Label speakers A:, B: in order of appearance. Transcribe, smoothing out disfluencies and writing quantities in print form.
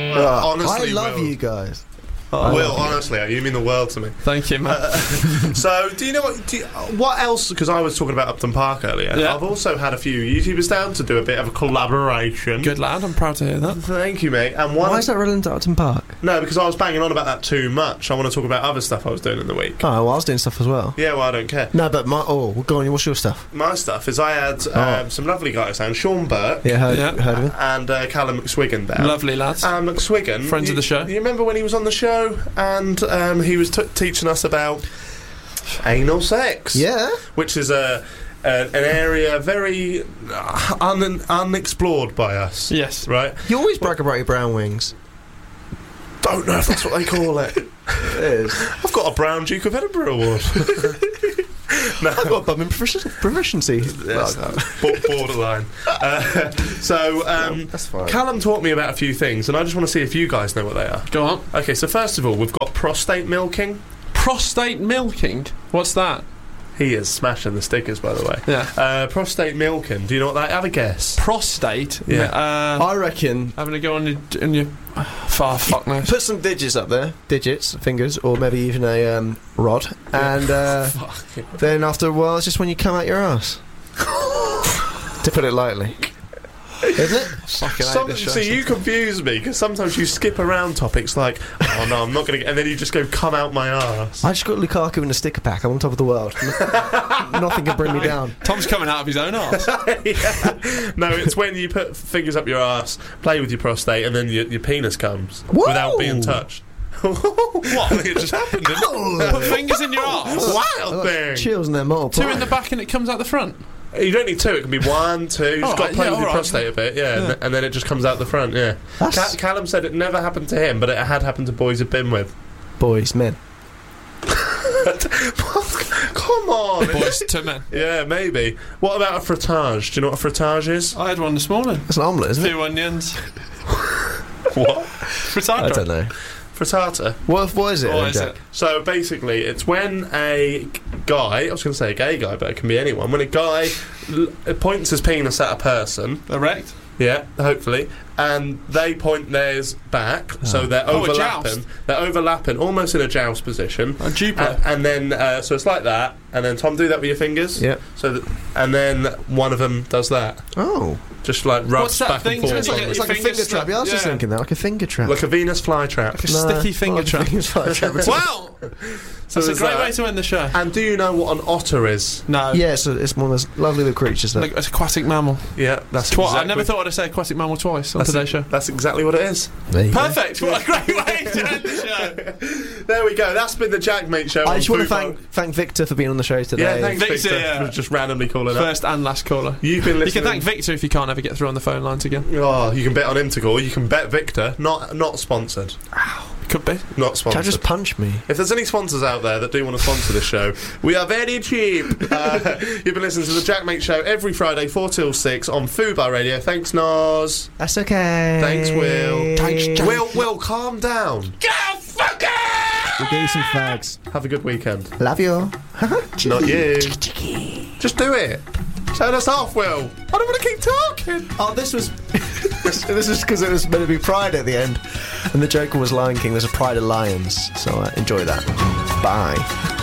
A: honestly,
B: I love
A: Will.
B: you guys.
A: Will, honestly, you mean the world to me.
C: Thank you, man.
A: So, do you know what else? Because I was talking about Upton Park earlier.
C: Yeah.
A: I've also had a few YouTubers down to do a bit of a collaboration.
C: Good lad, I'm proud to hear that.
A: Thank you, mate. And one.
B: Why is that relevant to Upton Park?
A: No, because I was banging on about that too much. I want to talk about other stuff I was doing in the week.
B: Oh, well, I was doing stuff as well.
A: Yeah, well, I don't care.
B: No, but go on. What's your stuff?
A: My stuff is I had some lovely guys down. Sean Burke.
B: Yeah, heard of him.
A: And Callum McSwiggan down.
C: Lovely lads.
A: McSwiggan,
C: Friends of the show.
A: You remember when he was on the show and he was teaching us about anal sex?
B: Yeah.
A: Which is an area very unexplored by us.
C: Yes.
A: Right?
B: You always brag about your brown wings.
A: Don't know if that's what they call it.
B: It is.
A: I've got a Brown Duke of Edinburgh award. No.
B: I've got bumming proficiency.
A: Yes, borderline.
B: That's fine.
A: Callum taught me about a few things, and I just want to see if you guys know what they are.
C: Go on.
A: Okay, so first of all, we've got prostate milking.
C: Prostate milking? What's that?
A: He is smashing the stickers, by the way.
C: Yeah.
A: Prostate milking. Do you know what that? Have a guess.
C: Prostate?
A: Yeah.
B: I reckon.
C: Having to go on your fuck knows.
B: Put some digits up there, fingers, or maybe even a rod, and then after a while, it's just when you come out your ass. To put it lightly. Isn't it?
A: So you confuse me because sometimes you skip around topics like, oh no, I'm not going to, and then you just go, come out my arse.
B: I just got Lukaku in a sticker pack. I'm on top of the world. Nothing can bring me down.
C: Tom's coming out of his own arse.
A: Yeah. No, it's when you put fingers up your arse, play with your prostate, and then your penis comes without being touched. What? It just happened, didn't it?
C: Put fingers in your arse.
A: Wild thing.
B: Chills in their multiple.
C: 2 in the back and it comes out the front.
A: You don't need 2, it can be 1, 2. You just got to play with your prostate a bit, and then it just comes out the front, yeah. Callum said it never happened to him, but it had happened to boys he'd been with.
B: Boys, men.
A: Come on.
C: Boys to men.
A: Yeah, maybe. What about a fromage? Do you know what a fromage is?
C: I had one this morning.
B: It's an omelette, isn't it?
C: 2 onions.
A: What?
C: Frittata.
B: I don't know.
A: Frittata.
B: What is it?
C: What is
B: Jack?
C: it?
A: So basically, it's when a guy, I was going to say a gay guy, but it can be anyone, when a guy points his penis at a person.
C: Erect?
A: Yeah, hopefully. And they point theirs back, so they're overlapping. They're overlapping, almost in a joust position.
C: A Duplo.
A: And then, so it's like that. And then Tom, do that with your fingers.
B: Yeah.
A: And then one of them does that.
B: Oh.
A: Just like rubs back and forth.
B: It's like a finger trap. Yeah, I was just thinking that, like a finger trap.
A: Like a Venus flytrap.
C: Like a sticky finger trap. Wow!
A: So
C: that's a great way to end the show.
A: And do you know what an otter is?
C: No.
B: Yeah, so it's one of those lovely little creatures.
C: Like an aquatic mammal.
A: Yeah, that's
C: I never thought I'd say aquatic mammal twice on today's show.
A: That's exactly what it is.
C: Perfect! What a great way to end the show.
A: There we go. That's been the Jackmate Show.
B: I just want to thank Victor for being on the show today.
A: Yeah, thanks
C: Victor
A: for just randomly calling up.
C: First and last caller.
A: You've been listening.
C: You can thank Victor if you can't ever get through on the phone lines again.
A: Oh, you can bet on him to call. You can bet Victor. Not sponsored.
C: Ow. Could be.
A: Not sponsored.
B: Just punch me.
A: If there's any sponsors out there that do want to sponsor this show, we are very cheap. You've been listening to the Jackmate Show every Friday, 4 till 6 on Fubar Radio. Thanks, Nos.
B: That's okay.
A: Thanks, Will.
B: Thanks, Jack.
A: Will, calm down.
C: Go fuck it!
B: We'll get you some fags.
A: Have a good weekend.
B: Love you.
A: Not you. Just do it. Turn us off, Will. I don't want to keep talking.
B: Oh, this was this is because it was meant to be Pride at the end, and the Joker was Lion King. There's a Pride of Lions, so enjoy that. Bye.